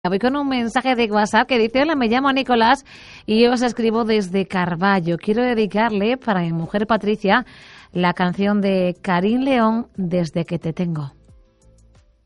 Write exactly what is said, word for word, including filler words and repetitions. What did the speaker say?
Voy con un mensaje de WhatsApp que dice: hola, me llamo Nicolás y yo os escribo desde Carballo. Quiero dedicarle para mi mujer Patricia la canción de Karin León, Desde que te tengo.